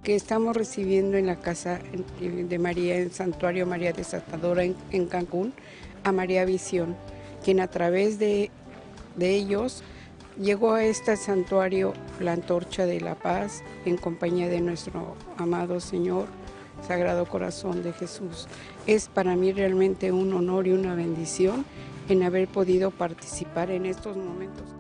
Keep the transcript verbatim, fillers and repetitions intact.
porque estamos recibiendo en la casa de María, en Santuario María Desatadora en, en Cancún, a María Visión, quien a través de, de ellos llegó a este santuario la antorcha de la paz en compañía de nuestro amado Señor, Sagrado Corazón de Jesús. Es para mí realmente un honor y una bendición en haber podido participar en estos momentos.